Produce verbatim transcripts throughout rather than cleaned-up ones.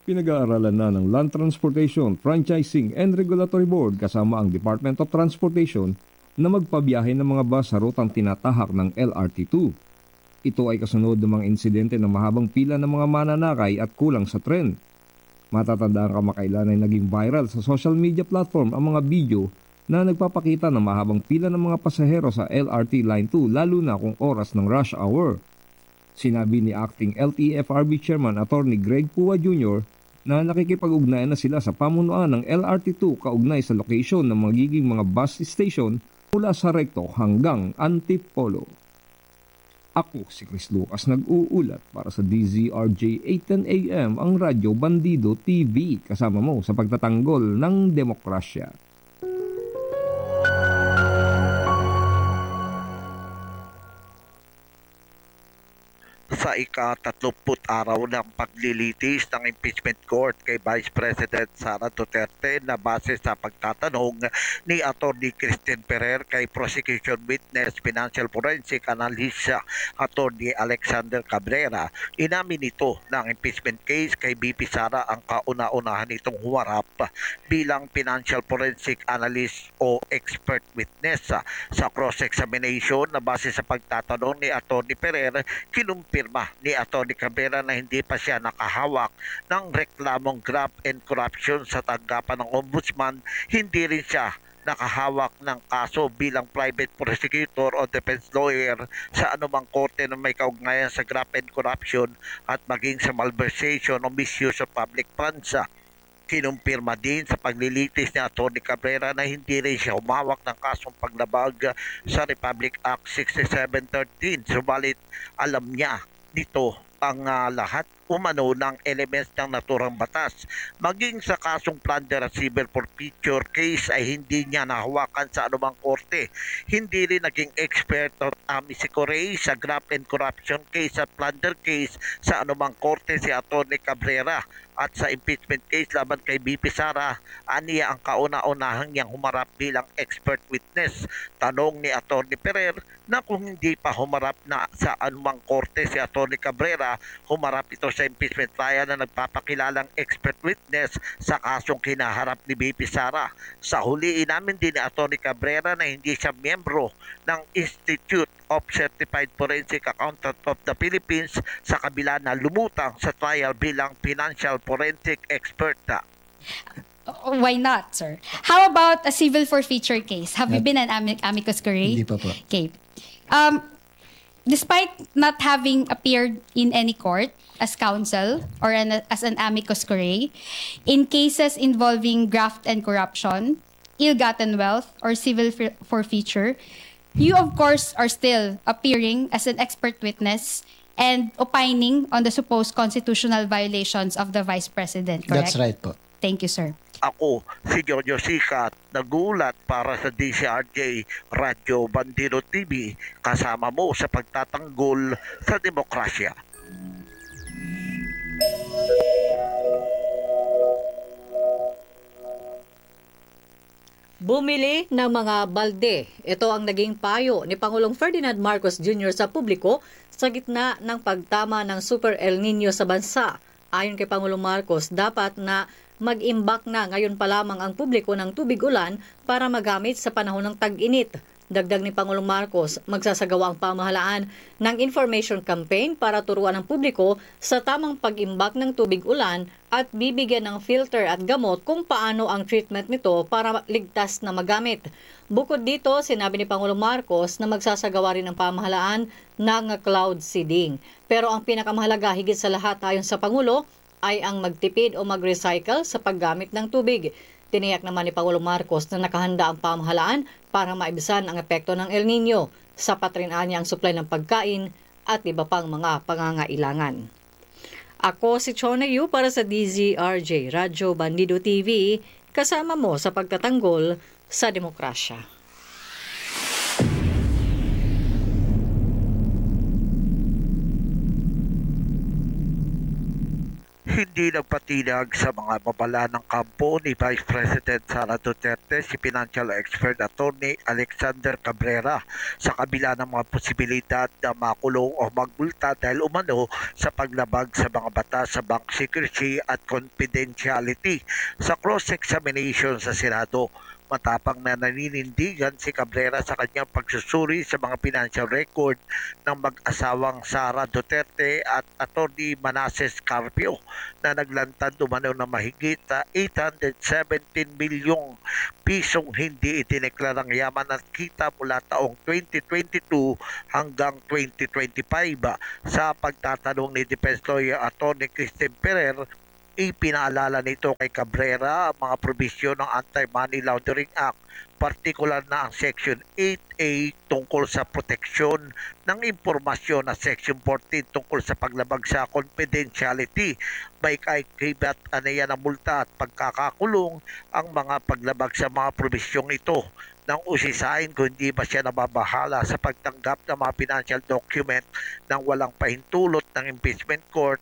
Pinag-aaralan na ng Land Transportation, Franchising and Regulatory Board kasama ang Department of Transportation na magpabiyahe ng mga bus sa rutang tinatahak ng L R T two. Ito ay kasunod ng mga insidente ng mahabang pila ng mga mananakay at kulang sa tren. Matatandaan kamakailan ay naging viral sa social media platform ang mga video na nagpapakita ng mahabang pila ng mga pasahero sa L R T Line two lalo na kung oras ng rush hour. Sinabi ni Acting L T F R B Chairman Attorney Greg Pua Junior na nakikipag-ugnayan na sila sa pamunuan ng L R T two kaugnay sa location ng magiging mga bus station mula sa Recto hanggang Antipolo. Ako si Chris Lucas nag-uulat para sa D Z R J eight ten A M ang Radyo Bandido T V kasama mo sa pagtatanggol ng demokrasya. Sa ika-tatlumput araw ng paglilitis ng impeachment court kay Vice President Sara Duterte na base sa pagtatanong ni Atty. Christine Ferrer kay prosecution witness financial forensic analyst Atty. Alexander Cabrera, inamin nito ng impeachment case kay B P Sara ang kauna-unahan nitong humarap bilang financial forensic analyst o expert witness. Sa cross-examination na base sa pagtatanong ni Atty. Ferrer, kinumpirma ni Atty. Cabrera na hindi pa siya nakahawak ng reklamong graft and corruption sa tanggapan ng ombudsman. Hindi rin siya nakahawak ng kaso bilang private prosecutor o defense lawyer sa anumang korte na may kaugnayan sa graft and corruption at maging sa malversation o misuse of public funds. Kinumpirma din sa paglilitis ni Atty. Cabrera na hindi rin siya humawak ng kasong paglabag sa Republic Act sixty-seven thirteen. Subalit alam niya dito ang uh, lahat umano ng elements ng naturang batas. Maging sa kasong plunder at civil forfeiture case ay hindi niya nahawakan sa anumang korte. Hindi rin naging expert o Amici Correa sa graft and corruption case at plunder case sa anumang korte si Atty. Cabrera. At sa impeachment case laban kay B P Sara, aniya ang kauna-unahang niyang humarap bilang expert witness. Tanong ni Atty. Ferrer na kung hindi pa humarap na sa anumang korte si Atty. Cabrera, humarap ito sa impeachment trial na nagpapakilalang expert witness sa kasong kinaharap ni B P Sara. Sa huli, inamin din ni Atty. Cabrera na hindi siya miyembro ng Institute of Certified Forensic Accountant of the Philippines sa kabila na lumutang sa trial bilang financial forensic expert. Why not, sir? How about a civil forfeiture case? Have you been an amic- amicus curiae? Hindi pa po. Okay. Um, despite not having appeared in any court as counsel or an, as an amicus curiae, in cases involving graft and corruption, ill-gotten wealth, or civil for- forfeiture, you of course are still appearing as an expert witness and opining on the supposed constitutional violations of the Vice President, correct? That's right po. Thank you, sir. Ako, si Jojo Sikat, nagulat para sa D Z R J Radyo Bandido T V, kasama mo sa pagtatanggol sa demokrasya. Bumili ng mga balde. Ito ang naging payo ni Pangulong Ferdinand Marcos Junior sa publiko sa gitna ng pagtama ng Super El Nino sa bansa. Ayon kay Pangulong Marcos, dapat na mag-imbak na ngayon pa lamang ang publiko ng tubig ulan para magamit sa panahon ng tag-init. Dagdag ni Pangulong Marcos, magsasagawa ang pamahalaan ng information campaign para turuan ang publiko sa tamang pag-imbak ng tubig ulan at bibigyan ng filter at gamot kung paano ang treatment nito para ligtas na magamit. Bukod dito, sinabi ni Pangulong Marcos na magsasagawa rin ang pamahalaan ng cloud seeding. Pero ang pinakamahalaga higit sa lahat ayon sa Pangulo ay ang magtipid o mag-recycle sa paggamit ng tubig. Tiniyak naman ni Pangulong Marcos na nakahanda ang pamahalaan para maibisan ang epekto ng El Nino. Sapat rin niya ang supply ng pagkain at iba pang mga pangangailangan. Ako si Chona Yu para sa D Z R J Radyo Bandido T V, kasama mo sa pagtatanggol sa demokrasya. Hindi nagpatinag sa mga babala ng kampo ni Vice President Sara Duterte si financial expert attorney Alexander Cabrera sa kabila ng mga posibilidad na makulong o magmulta dahil umano sa paglabag sa mga batas sa bank secrecy at confidentiality sa cross-examination sa Senado. Matapang na naninindigan si Cabrera sa kanyang pagsusuri sa mga financial record ng mag-asawang Sara Duterte at Atty. Manasseh Carpio na naglantad umano na mahigit sa eight hundred seventeen milyong pisong hindi itineklarang yaman at kita mula taong twenty twenty-two hanggang twenty twenty-five. Sa pagtatanong ni Defense Lawyer Atty. Christine Ferrer, ipinaalala nito kay Cabrera ang mga probisyon ng Anti-Money Laundering Act, partikular na ang Section eight A tungkol sa proteksyon ng impormasyon at Section fourteen tungkol sa paglabag sa confidentiality. May kaikibat anaya ng multa at pagkakakulong ang mga paglabag sa mga probisyong ito. Nang usisain kung hindi ba siya nababahala sa pagtanggap ng mga financial document nang walang pahintulot ng impeachment court,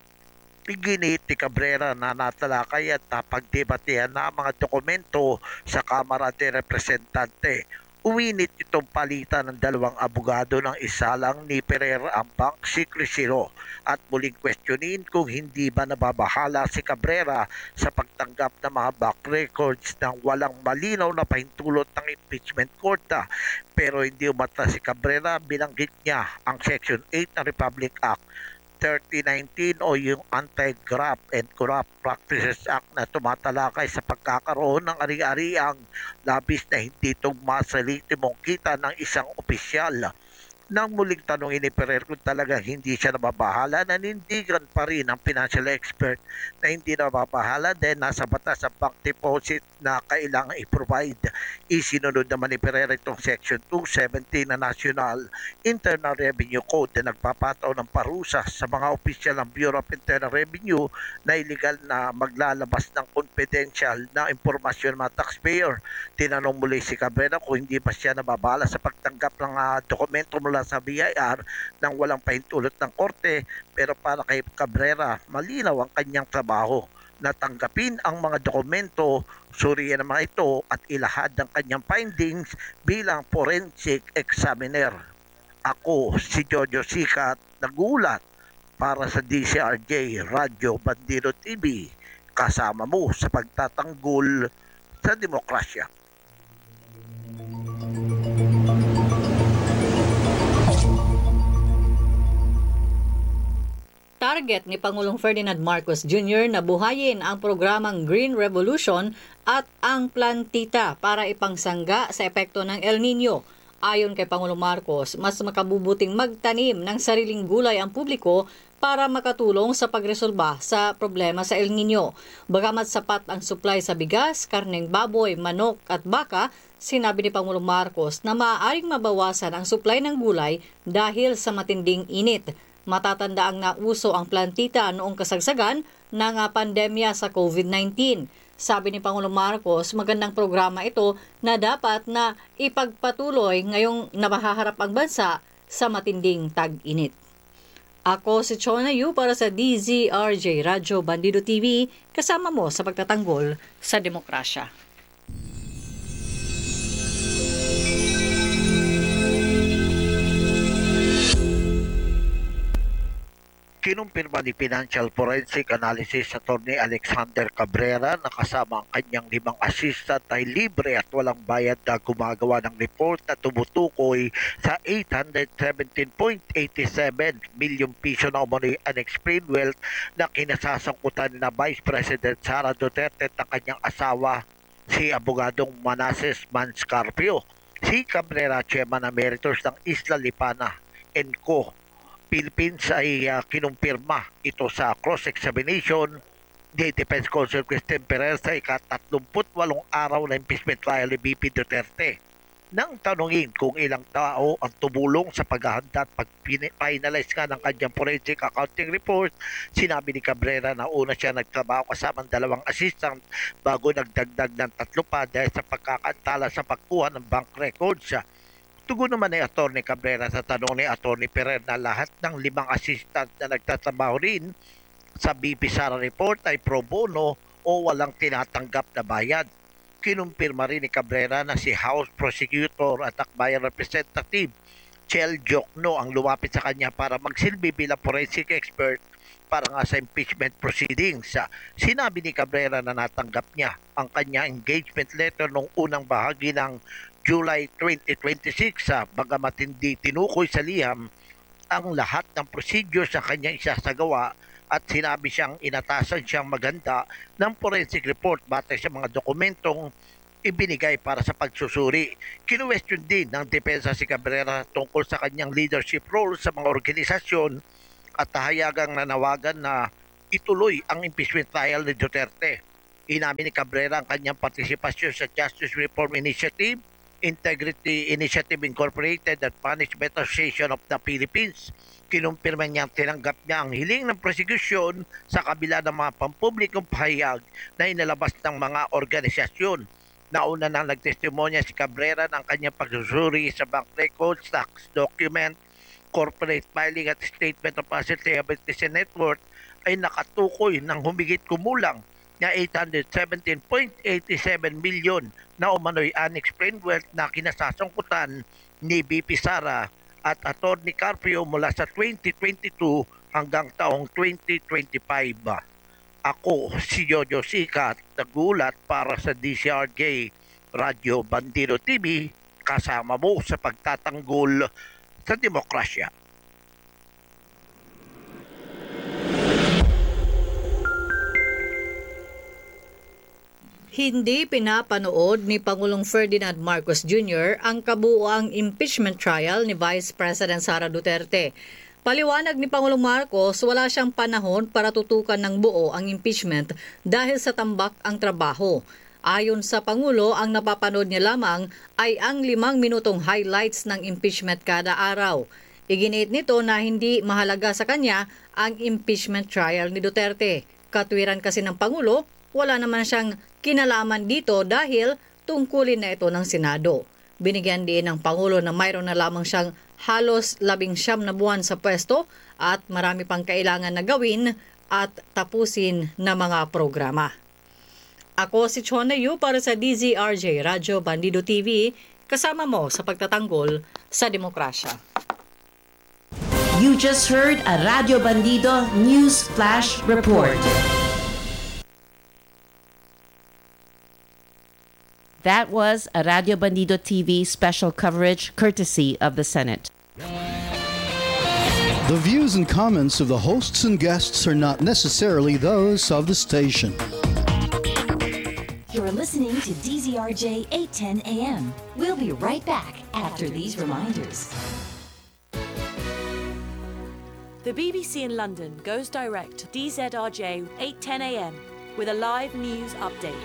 iginit ni Cabrera na natalakay at napagdebatehan na ang mga dokumento sa Kamara de Representante. Uwinit itong palitan ng dalawang abogado ng isa lang ni Ferrer ang bank secrecy law at muling questionin kung hindi ba nababahala si Cabrera sa pagtanggap ng mga back records ng walang malinaw na pahintulot ng impeachment court. Pero hindi umata si Cabrera, binanggit niya ang Section eight ng Republic Act thirty nineteen o yung Anti-Graft and Corrupt Practices Act na tumatalakay sa pagkakaroon ng ari-ariang labis na hindi tugma sa lehitimong kita ng isang opisyal. Nang muling tanongin ni Ferrer kung talagang hindi siya nababahala, nanindigan pa rin ang financial expert na hindi nababahala dahil nasa batas ang bank deposit na kailangan i-provide. Isinunod naman ni Ferrer itong Section two seventeen na National Internal Revenue Code na nagpapataw ng parusa sa mga opisyal ng Bureau of Internal Revenue na illegal na maglalabas ng confidential na impormasyon ng mga taxpayer. Tinanong muli si Cabrera kung hindi pa siya nababahala sa pagtanggap ng uh, dokumento mula sa B I R nang walang pahintulot ng korte, pero para kay Cabrera, malinaw ang kanyang trabaho na tanggapin ang mga dokumento, suriyan ang mga ito at ilahad ang kanyang findings bilang forensic examiner. Ako, si Jojo Sikat, nagulat para sa D C R J Radyo Bandido T V, kasama mo sa pagtatanggol sa demokrasya. Target ni Pangulong Ferdinand Marcos Junior na buhayin ang programang Green Revolution at ang plantita para ipangsangga sa epekto ng El Nino. Ayon kay Pangulong Marcos, mas makabubuting magtanim ng sariling gulay ang publiko para makatulong sa pagresolba sa problema sa El Nino. Bagamat sapat ang supply sa bigas, karneng baboy, manok at baka, sinabi ni Pangulong Marcos na maaaring mabawasan ang supply ng gulay dahil sa matinding init. Matatanda ang nauso ang plantita noong kasagsagan ng pandemya sa COVID nineteen. Sabi ni Pangulong Marcos, magandang programa ito na dapat na ipagpatuloy ngayong nabahaharap ang bansa sa matinding tag-init. Ako si Chona Yu para sa D Z R J Radyo Bandido T V, kasama mo sa pagtatanggol sa demokrasya. Kinumpirma ni Financial Forensic Analysis Attorney Alexander Cabrera na kasama ang kanyang limang assistant ay libre at walang bayad na gumagawa ng report na tumutukoy sa eight hundred seventeen point eight seven milyong piso na umano'y unexplained wealth na kinasasangkutan ni na Vice President Sara Duterte at ang kanyang asawa, si Abogadong Manasseh Manscarpio. Si Cabrera, Chairman Emeritus ng Isla Lipana and Co. Philippines ay uh, kinumpirma ito sa cross-examination ni Defense Counsel Christine Ferrer sa ika-tatlumpu't walong araw na impeachment trial ni B P Duterte. Nang tanungin kung ilang tao ang tumulong sa paghahanda at pag-finalize nga ng kanyang forensic accounting report, sinabi ni Cabrera na una siya nagtrabaho kasama ng dalawang assistant bago nagdagdag ng tatlo pa dahil sa pagkakantala sa pagkuha ng bank records. Tugon naman ni Atty. Cabrera sa tanong ni Atty. Ferrer na lahat ng limang assistant na nagtatrabaho rin Sa B P Sara report ay pro bono o walang tinatanggap na bayad. Kinumpirma rin ni Cabrera na si House Prosecutor at Akbayan Representative Chel Jokno ang lumapit sa kanya para magsilbi bilang forensic expert para nga sa impeachment proceedings. Sinabi ni Cabrera na natanggap niya ang kanya engagement letter noong unang bahagi ng July twenty twenty-six, bagamat hindi tinukoy sa liham ang lahat ng procedure sa kanyang isasagawa, at sinabi siyang inatasan siyang maganda ng forensic report batay sa mga dokumentong ibinigay para sa pagsusuri. Kinuwestiyon din ng depensa si Cabrera tungkol sa kanyang leadership role sa mga organisasyon at hayagang nanawagan na ituloy ang impeachment trial ni Duterte. Inamin ni Cabrera ang kanyang partisipasyon sa Justice Reform Initiative, Integrity Initiative Incorporated at Punishment Association of the Philippines. Kinumpirma niyang tinanggap niya ang hiling ng prosecution sa kabila ng mga pampublikong pahayag na inalabas ng mga organisasyon. Nauna nang nagtestimonya si Cabrera ng kanyang pagsusuri sa bank records, tax document, corporate filing at statement of asset liabilities and net worth ay nakatukoy ng humigit kumulang na eight hundred seventeen point eight seven million na umano'y unexplained wealth na kinasasangkutan ni B P Sara at Atty. Carpio mula sa twenty twenty-two hanggang taong twenty twenty-five. Ako si Jojo Sikat, nagulat para sa D Z R J Radio Bandido T V, kasama mo sa pagtatanggol sa demokrasya. Hindi pinapanood ni Pangulong Ferdinand Marcos Junior ang kabuuang impeachment trial ni Vice President Sara Duterte. Paliwanag ni Pangulong Marcos, wala siyang panahon para tutukan ng buo ang impeachment dahil sa tambak ang trabaho. Ayon sa Pangulo, ang napapanood niya lamang ay ang limang minutong highlights ng impeachment kada araw. Iginiit nito na hindi mahalaga sa kanya ang impeachment trial ni Duterte. Katwiran kasi ng Pangulo, wala naman siyang kinalaman dito dahil tungkulin na ito ng Senado. Binigyan din ng Pangulo na mayroon na lamang siyang halos labing siyam na buwan sa pwesto at marami pang kailangan na gawin at tapusin na mga programa. Ako si Chona Yu para sa D Z R J Radio Bandido T V, kasama mo sa pagtatanggol sa demokrasya. You just heard a Radio Bandido News Flash Report. That was a Radio Bandido T V special coverage courtesy of the Senate. The views and comments of the hosts and guests are not necessarily those of the station. You're listening to D Z R J eight ten A M. We'll be right back after these reminders. The B B C in London goes direct to D Z R J eight ten A M with a live news update.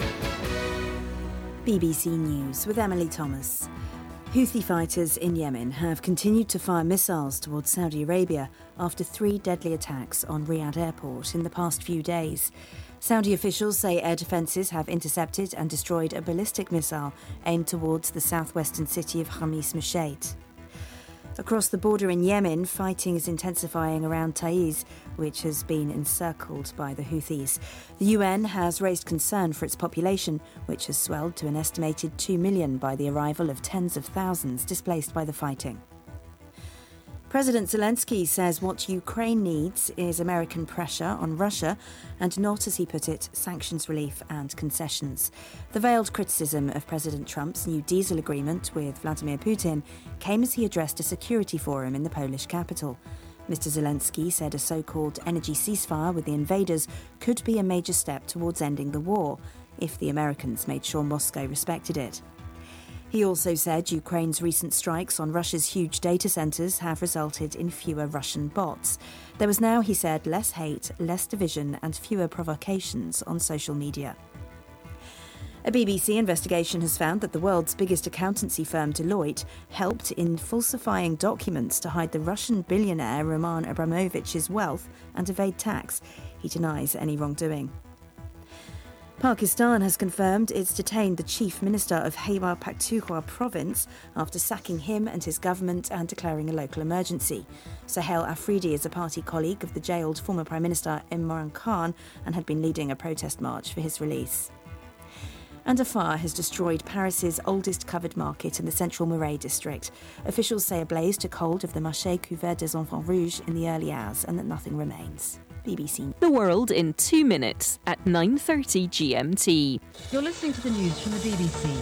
B B C News with Emily Thomas. Houthi fighters in Yemen have continued to fire missiles towards Saudi Arabia after three deadly attacks on Riyadh airport in the past few days. Saudi officials say air defences have intercepted and destroyed a ballistic missile aimed towards the southwestern city of Khamis Mashaite. Across the border in Yemen, fighting is intensifying around Taiz, which has been encircled by the Houthis. The U N has raised concern for its population, which has swelled to an estimated two million by the arrival of tens of thousands displaced by the fighting. President Zelensky says what Ukraine needs is American pressure on Russia and not, as he put it, sanctions relief and concessions. The veiled criticism of President Trump's new diesel agreement with Vladimir Putin came as he addressed a security forum in the Polish capital. Mister Zelensky said a so-called energy ceasefire with the invaders could be a major step towards ending the war if the Americans made sure Moscow respected it. He also said Ukraine's recent strikes on Russia's huge data centres have resulted in fewer Russian bots. There was now, he said, less hate, less division and fewer provocations on social media. A B B C investigation has found that the world's biggest accountancy firm, Deloitte, helped in falsifying documents to hide the Russian billionaire Roman Abramovich's wealth and evade tax. He denies any wrongdoing. Pakistan has confirmed it's detained the chief minister of Khyber Pakhtunkhwa province after sacking him and his government and declaring a local emergency. Sahel Afridi is a party colleague of the jailed former Prime Minister Imran Khan and had been leading a protest march for his release. And a fire has destroyed Paris's oldest covered market in the central Marais district. Officials say a blaze took hold of the Marché Couvert des Enfants Rouges in the early hours and that nothing remains. B B C. The world in two minutes at nine thirty G M T. You're listening to the news from the B B C.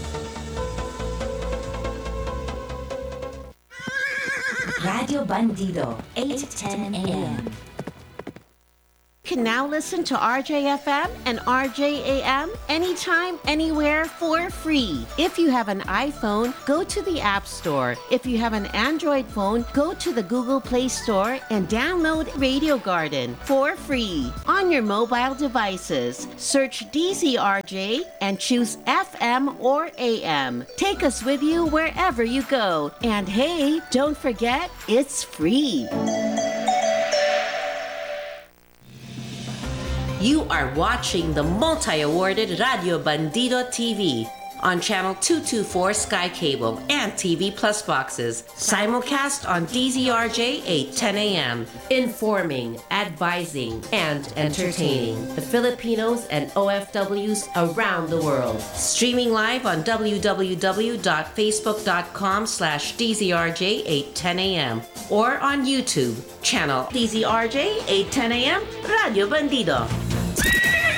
Radio Bandido, eight ten a m. Can now listen to R J F M and R J A M anytime, anywhere for free. If you have an iPhone, go to the App Store. If you have an Android phone, go to the Google Play Store and download Radio Garden for free on your mobile devices. Search D Z R J and choose F M or A M. Take us with you wherever you go. And hey, don't forget, it's free. You are watching the multi-awarded Radio Bandido T V on Channel two twenty-four Sky Cable and T V Plus boxes. Simulcast on D Z R J eight ten a m. Informing, advising, and entertaining the Filipinos and O F Ws around the world. Streaming live on w w w dot facebook dot com slash D Z R J eight ten a m or on YouTube, channel D Z R J eight ten a m Radio Bandido.